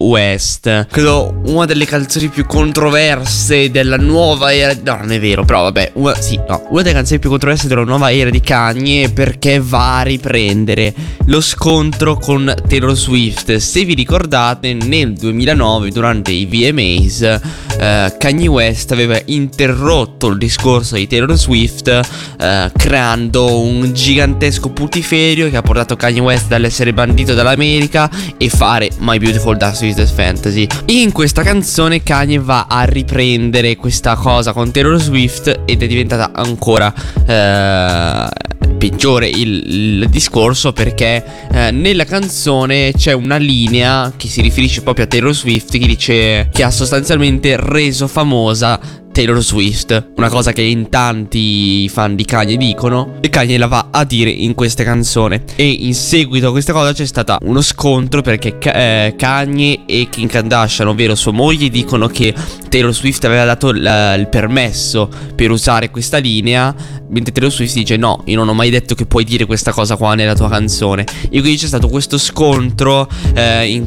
West. Credo una delle canzoni più controverse della nuova era. No, non è vero, però vabbè. Una delle canzoni più controverse della nuova era di Kanye, perché va a riprendere lo scontro con Taylor Swift. Se vi ricordate, nel 2009 durante i VMAs Kanye West aveva interrotto il discorso di Taylor Swift creando un gigantesco putiferio che ha portato Kanye West dall'essere bandito dall'America e fare My Beautiful Dark Twisted Fantasy. In questa canzone Kanye va a riprendere questa cosa con Taylor Swift ed è diventata ancora peggiore il discorso, perché nella canzone c'è una linea che si riferisce proprio a Taylor Swift, che dice che ha sostanzialmente reso famosa Taylor Swift, una cosa che in tanti fan di Kanye dicono, e Kanye la va a dire in questa canzone. E in seguito a questa cosa c'è stato uno scontro, perché Kanye e Kim Kardashian, ovvero sua moglie, dicono che Taylor Swift aveva dato il permesso per usare questa linea, mentre Taylor Swift dice no, io non ho mai detto che puoi dire questa cosa qua nella tua canzone. E quindi c'è stato questo scontro in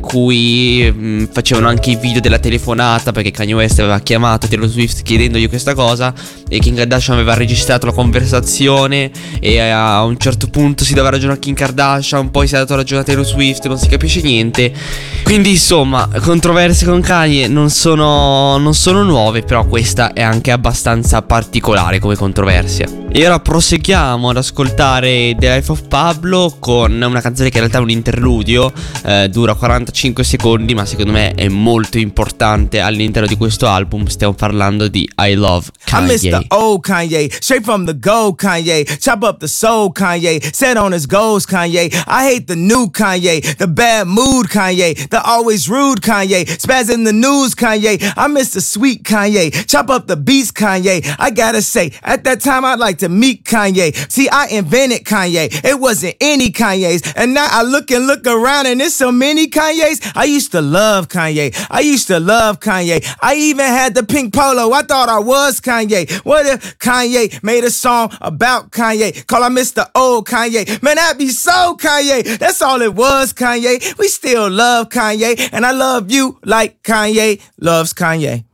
cui facevano anche i video della telefonata, perché Kanye West aveva chiamato Taylor Swift chiedendogli questa cosa e Kim Kardashian aveva registrato la conversazione, e a un certo punto si dava ragione a Kim Kardashian, poi si è dato ragione a Taylor Swift, non si capisce niente. Quindi insomma, controversie con Kanye non sono nuove, però questa è anche abbastanza particolare come controversia. E ora proseguiamo ad ascoltare The Life of Pablo con una canzone che in realtà è un interludio, dura 45 secondi, ma secondo me è molto importante all'interno di questo album. Stiamo parlando di I Love Kanye. I miss the old Kanye, straight from the gold Kanye, chop up the soul Kanye, set on his goals Kanye. I hate the new Kanye, the bad mood Kanye, the always rude Kanye, spaz in the news Kanye. I miss the sweet Kanye, chop up the beats Kanye. I gotta say, at that time I'd like to meet Kanye. See, I invented Kanye, it wasn't any Kanye's, and now I look around and there's so many Kanye's. I used to love Kanye, I used to love Kanye. I even had the pink polo, I thought I was Kanye. What if Kanye made a song about Kanye? Call I Mr. Old Kanye. Man, that'd be so Kanye. That's all it was, Kanye. We still love Kanye, and I love you like Kanye loves Kanye.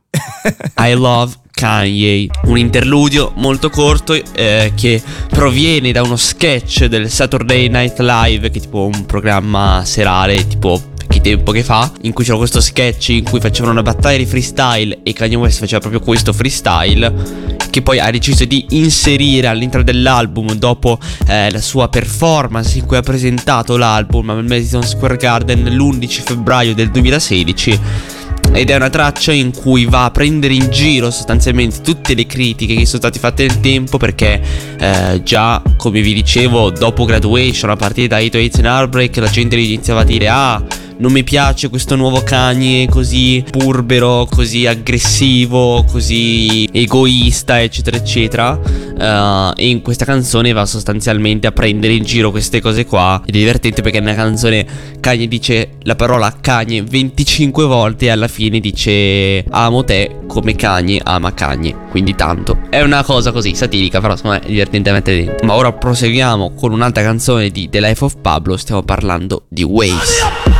I Love Kanye, un interludio molto corto che proviene da uno sketch del Saturday Night Live, che è tipo un programma serale tipo che tempo che fa, in cui c'era questo sketch in cui facevano una battaglia di freestyle e Kanye West faceva proprio questo freestyle, che poi ha deciso di inserire all'interno dell'album dopo la sua performance in cui ha presentato l'album al Madison Square Garden l'11 febbraio del 2016. Ed è una traccia in cui va a prendere in giro sostanzialmente tutte le critiche che sono state fatte nel tempo, perché già, come vi dicevo, dopo Graduation, a partire da 808 and Heartbreak, la gente iniziava a dire non mi piace questo nuovo Kanye così burbero, così aggressivo, così egoista, eccetera eccetera. E in questa canzone va sostanzialmente a prendere in giro queste cose qua. Ed è divertente perché nella canzone Kanye dice la parola Kanye 25 volte e alla fine dice amo te come Kanye ama Kanye. Quindi tanto. È una cosa così satirica, però secondo me è divertente da mettere dentro. Ma ora proseguiamo con un'altra canzone di The Life of Pablo. Stiamo parlando di Waves.